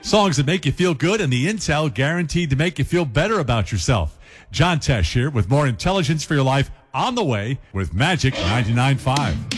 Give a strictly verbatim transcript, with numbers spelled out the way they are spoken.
Songs that make you feel good and the intel guaranteed to make you feel better about yourself. John Tesh here with more intelligence for your life on the way with Magic ninety-nine point five.